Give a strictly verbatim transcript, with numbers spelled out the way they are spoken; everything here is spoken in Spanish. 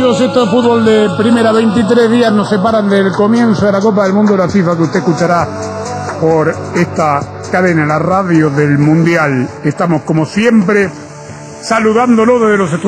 Amigos, esto es fútbol de primera. Veintitrés días nos separan del comienzo de la Copa del Mundo de la FIFA, que usted escuchará por esta cadena, la radio del Mundial. Estamos como siempre saludándolo desde los estudios